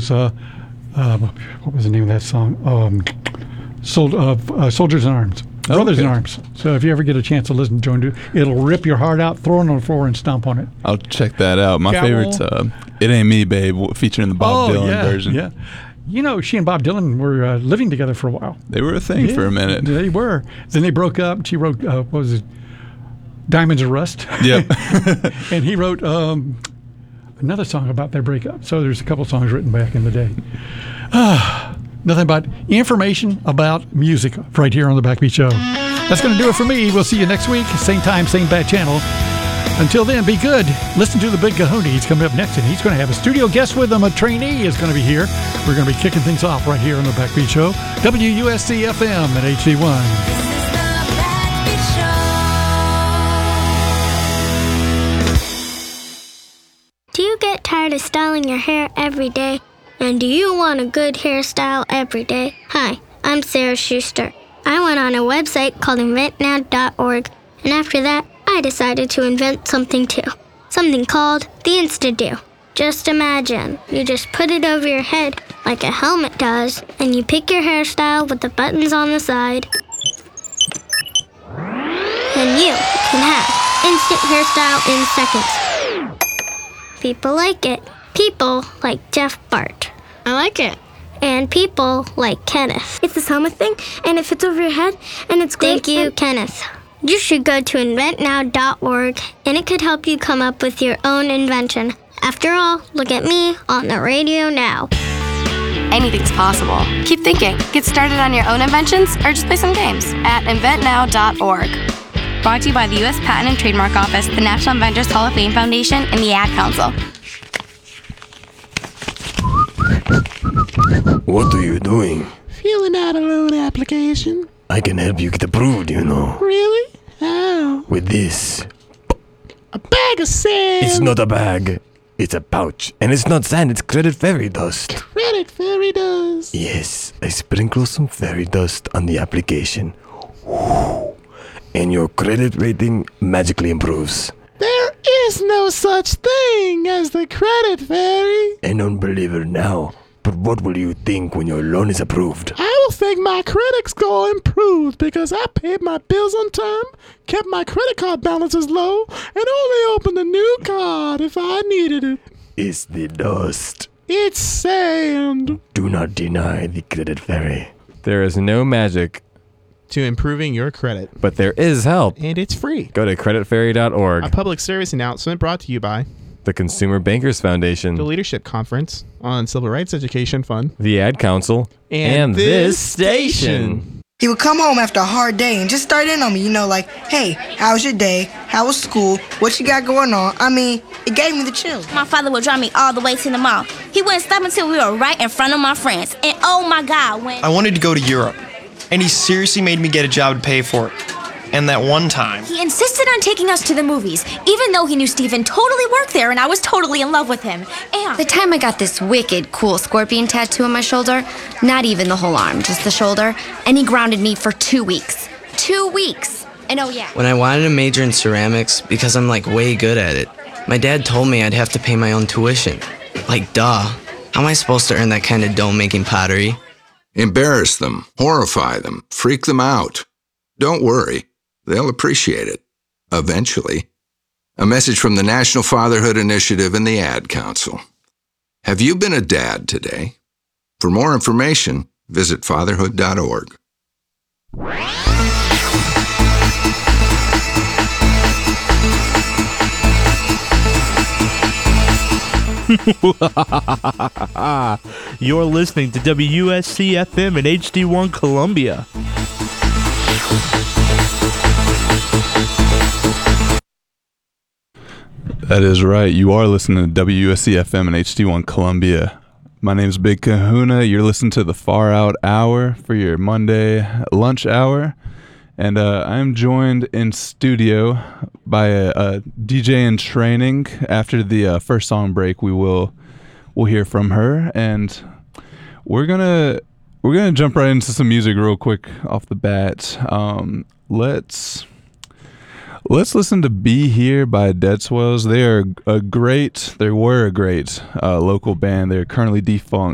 was what was the name of that song? Soldiers in Arms. Brothers in Arms. So if you ever get a chance to listen to Joan, it'll rip your heart out, throw it on the floor, and stomp on it. I'll check that out. My favorite's It Ain't Me, Babe, featuring the Bob Dylan version. Yeah. You know, she and Bob Dylan were living together for a while. They were a thing for a minute. They were. Then they broke up. She wrote, what was it? Diamonds Are Rust. Yep. And he wrote another song about their breakup. So there's a couple songs written back in the day. Nothing but information about music right here on the Backbeat Show. That's going to do it for me. We'll see you next week. Same time, same bad channel. Until then, be good. Listen to the Big Kahuna. He's coming up next, and he's going to have a studio guest with him. A trainee is going to be here. We're going to be kicking things off right here on the Backbeat Show. WUSC FM at HD1. Do you get tired of styling your hair every day? And do you want a good hairstyle every day? Hi, I'm Sarah Schuster. I went on a website called inventnow.org, and after that, I decided to invent something too. Something called the Insta-Do. Just imagine, you just put it over your head like a helmet does, and you pick your hairstyle with the buttons on the side. And you can have instant hairstyle in seconds. People like it. People like Jeff Bart. I like it. And people like Kenneth. It's this helmet thing, and it fits over your head, and it's great. Thank you, Kenneth. You should go to inventnow.org, and it could help you come up with your own invention. After all, look at me on the radio now. Anything's possible. Keep thinking. Get started on your own inventions, or just play some games at inventnow.org. Brought to you by the U.S. Patent and Trademark Office, the National Inventors Hall of Fame Foundation, and the Ad Council. What are you doing? Filling out a loan application. I can help you get approved, you know. Really? How? With this. A bag of sand. It's not a bag. It's a pouch. And it's not sand, it's credit fairy dust. Credit fairy dust. Yes, I sprinkle some fairy dust on the application. And your credit rating magically improves. There is no such thing as the credit fairy. An unbeliever now. But what will you think when your loan is approved? I will think my credit score improved because I paid my bills on time, kept my credit card balances low, and only opened a new card if I needed it. It's the dust. It's sand. Do not deny the credit fairy. There is no magic to improving your credit, but there is help. And it's free. Go to creditfairy.org. A public service announcement brought to you by the Consumer Bankers Foundation, the Leadership Conference on Civil Rights Education Fund, the Ad Council, and this station. He would come home after a hard day and just start in on me, like, hey, how's your day? How was school? What you got going on? I mean, it gave me the chills. My father would drive me all the way to the mall. He wouldn't stop until we were right in front of my friends. And oh my God, when I wanted to go to Europe, and he seriously made me get a job to pay for it. And that one time, he insisted on taking us to the movies, even though he knew Steven totally worked there and I was totally in love with him. And the time I got this wicked cool scorpion tattoo on my shoulder, not even the whole arm, just the shoulder, and he grounded me for 2 weeks. 2 weeks! And oh yeah. When I wanted to major in ceramics because I'm way good at it, my dad told me I'd have to pay my own tuition. Duh. How am I supposed to earn that kind of dough-making pottery? Embarrass them, horrify them, freak them out. Don't worry. They'll appreciate it. Eventually. A message from the National Fatherhood Initiative and the Ad Council. Have you been a dad today? For more information, visit fatherhood.org. You're listening to WUSC FM and HD1 Columbia. That is right. You are listening to WUSC FM and HD1 Columbia. My name's Big Kahuna. You're listening to the Far Out Hour for your Monday lunch hour. And I'm joined in studio by a DJ in training. After the first song break, we'll hear from her, and we're gonna jump right into some music real quick off the bat. Let's listen to Be Here by Dead Swells. They were a great local band. They're currently defunct.